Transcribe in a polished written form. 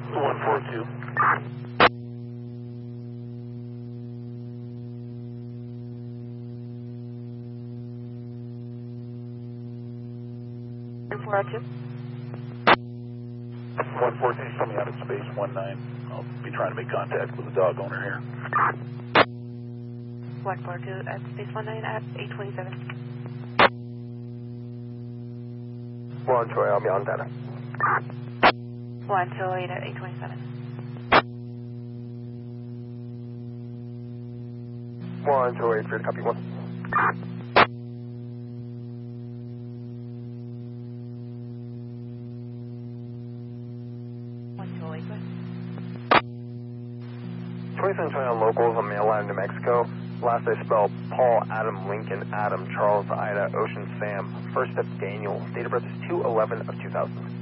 142. Roger. 142, show me out at space 19. I'll be trying to make contact with the dog owner here. 142 at space 19 at 827. 128, I'll be on data. 128 at 827. 128, free to copy 1. 2729 locals on mainland New Mexico. Last I spelled Paul, Adam, Lincoln, Adam, Charles, Ida, Ocean, Sam. First step Daniel. Date of birth is 2/11/2000.